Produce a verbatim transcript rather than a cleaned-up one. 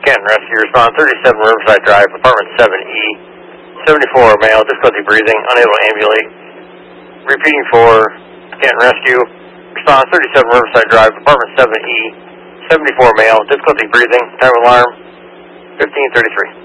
Canton Rescue, respond thirty-seven Riverside Drive, apartment seven E, seventy-four male, difficulty breathing, unable to ambulate. Repeating for Canton Rescue, respond thirty-seven Riverside Drive, apartment seven E, seventy-four male, difficulty breathing, time of alarm fifteen thirty-three.